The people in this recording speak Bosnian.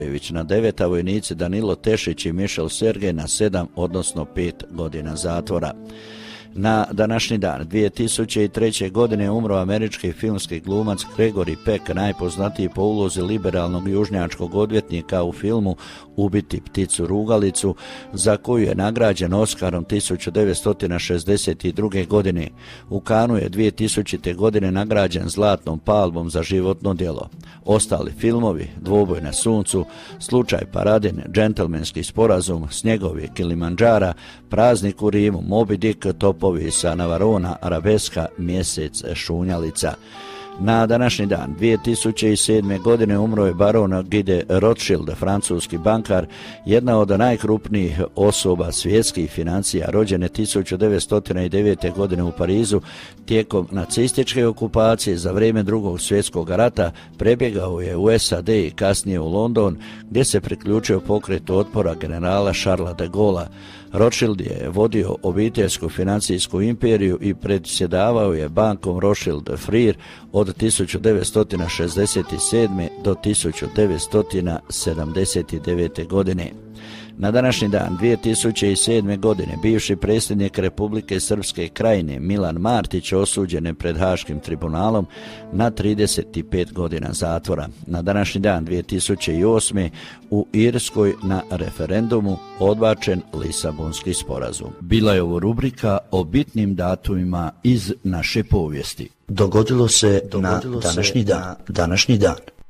na 9, a vojnici Danilo Tešić i Mišel Sergej na 7, odnosno 5 godina zatvora. Na današnji dan 2003. godine umro američki filmski glumac Gregory Peck, najpoznatiji po ulozi liberalnog južnjačkog odvjetnika u filmu Ubiti pticu rugalicu, za koju je nagrađen Oskarom 1962. godine. U Kanu je 2000. godine nagrađen Zlatnom palmom za životno djelo. Ostali filmovi: Dvoboj na suncu, Slučaj Paradin, Džentelmenski sporazum, Snjegovi Kilimandžara, Praznik u Rimu, Moby Dick, Topovi sa Navarona, Arabeska, Mjesec šunjalica. Na današnji dan 2007. godine umro je baron Guy Rothschild, francuski bankar, jedna od najkrupnijih osoba svjetskih financija, rođene 1909. godine u Parizu. Tijekom nacističke okupacije za vrijeme Drugog svjetskog rata prebjegao je u SAD i kasnije u London, gdje se priključio pokretu otpora generala Charlesa de Gaulle'a. Rothschild je vodio obiteljsku financijsku imperiju i predsjedavao je bankom Rothschild Freer od 1967. do 1979. godine. Na današnji dan 2007. godine bivši predsjednik Republike Srpske Krajine Milan Martić osuđen je pred Haškim tribunalom na 35 godina zatvora. Na današnji dan 2008. u Irskoj na referendumu odbačen Lisabonski sporazum. Bila je ovo rubrika o bitnim datumima iz naše povijesti. Dogodilo se na današnji dan.